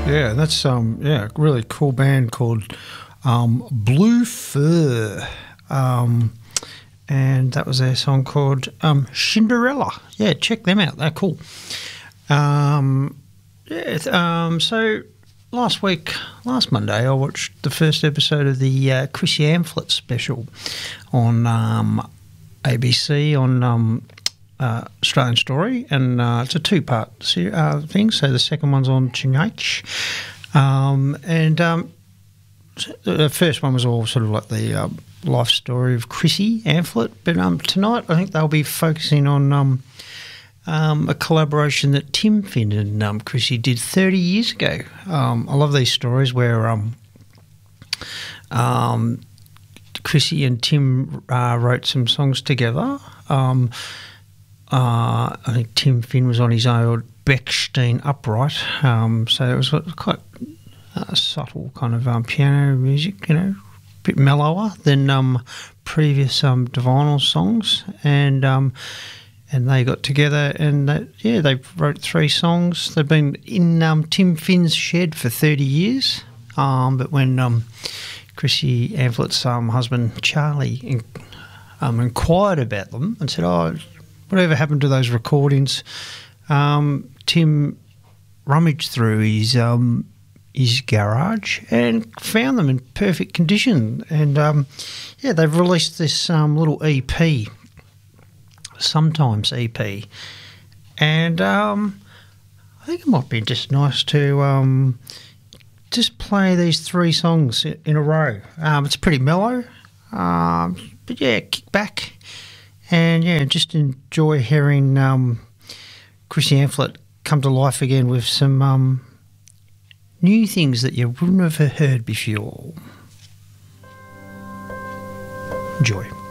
Yeah, that's really cool band called Blue Fur. And that was their song called Cinderella. Yeah, check them out. They're cool. So last Monday, I watched the first episode of the Chrissy Amphlett special on ABC on Australian Story, and it's a two-part thing. So the second one's on Chingach, and the first one was all sort of like the life story of Chrissy Amphlett. But tonight, I think they'll be focusing on a collaboration that Tim Finn and Chrissy did 30 years ago. I love these stories where Chrissy and Tim wrote some songs together. I think Tim Finn was on his old Bechstein upright, so it was quite subtle kind of piano music, a bit mellower than previous Divinyl songs, and they got together and they wrote 3 songs. They've been in Tim Finn's shed for 30 years, but when Chrissy Amplett's husband Charlie inquired about them and said, whatever happened to those recordings? Tim rummaged through his garage and found them in perfect condition. And they've released this little EP, Sometimes EP, and I think it might be just nice to just play these 3 songs in a row. It's pretty mellow, but kick back. And just enjoy hearing Chrissy Amphlett come to life again with some new things that you wouldn't have heard before. Enjoy.